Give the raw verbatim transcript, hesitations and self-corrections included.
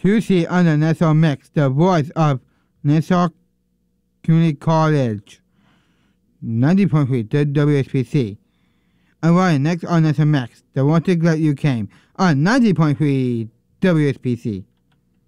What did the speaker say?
Tuesday on the Nassau Mix, the voice of Nassau Community College, ninety point three W S P C. And right next on Nassau Mix, the One to Glad You Came on ninety point three W S P C.